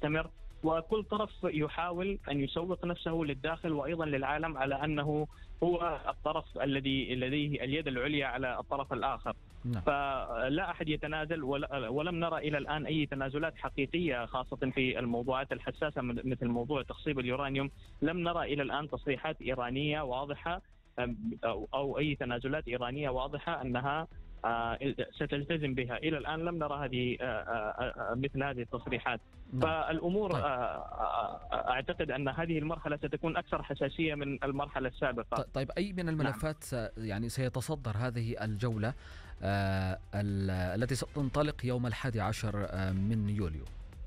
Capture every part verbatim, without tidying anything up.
تستمر، وكل طرف يحاول أن يسوق نفسه للداخل وأيضا للعالم على أنه هو الطرف الذي لديه اليد العليا على الطرف الآخر. نعم. فلا أحد يتنازل، ولم نرى إلى الآن أي تنازلات حقيقية، خاصة في الموضوعات الحساسة مثل موضوع تخصيب اليورانيوم. لم نرى إلى الآن تصريحات إيرانية واضحة أو أي تنازلات إيرانية واضحة أنها ستلتزم بها. إلى الآن لم نرى هذه مثل هذه التصريحات. فالأمور طيب. أعتقد أن هذه المرحلة ستكون أكثر حساسية من المرحلة السابقة. طيب أي من الملفات نعم. يعني سيتصدر هذه الجولة التي ستنطلق يوم الحادي عشر من يوليو؟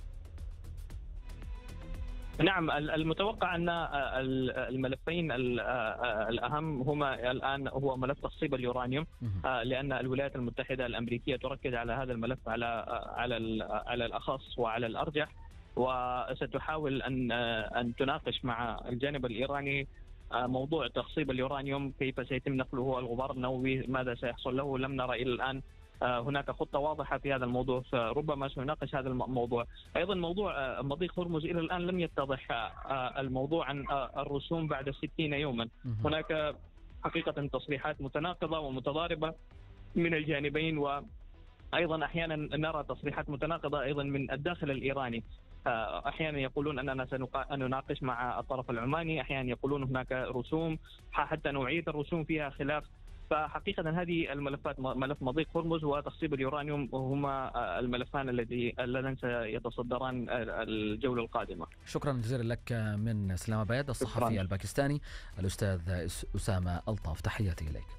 نعم، المتوقع أن الملفين الأهم هما الآن هو ملف تخصيب اليورانيوم، لأن الولايات المتحدة الأمريكية تركز على هذا الملف على على على الأخص وعلى الأرجح، وستحاول أن أن تناقش مع الجانب الإيراني موضوع تخصيب اليورانيوم، كيف سيتم نقله، الغبار النووي ماذا سيحصل له. لم نرى إلى الآن هناك خطة واضحة في هذا الموضوع، فربما سنناقش هذا الموضوع. أيضا موضوع مضيق هرمز إلى الآن لم يتضح الموضوع عن الرسوم بعد ستين يوما. هناك حقيقة تصريحات متناقضة ومتضاربة من الجانبين، وأيضا أحيانا نرى تصريحات متناقضة أيضا من الداخل الإيراني. أحيانا يقولون أننا سنناقش مع الطرف العماني، أحيانا يقولون هناك رسوم، حتى نوعية الرسوم فيها خلاف. فحقيقة هذه الملفات، ملف مضيق هرمز وتخصيب اليورانيوم، هما الملفان الذي اللذان سيتصدران الجولة القادمة. شكرا جزيلا لك من إسلام آباد الصحفي الباكستاني الأستاذ أسامة ألطاف، تحياتي إليك.